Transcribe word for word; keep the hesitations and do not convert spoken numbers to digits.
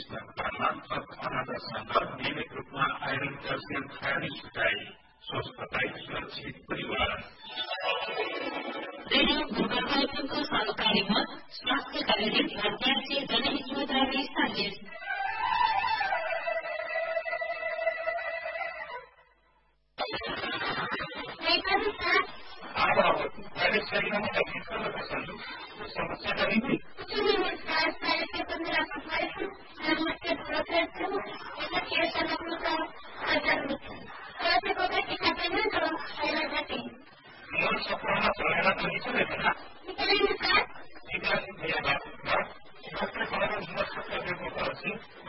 स्तर मार्फत खानाका सन्दर्भ नियमित रूपमा आइरन क्याल्सियम खाने छुटाई स्वस्थताई सुरक्षित परिवार रेडियो भूगर्भ एफएमको सहकारीमा स्वास्थ्य कार्यक्रम राज्य जनहित मन्त्रालय सन्देश समस्या नहीं सपना चलेगा तो नहीं चलेगा ना डॉक्टर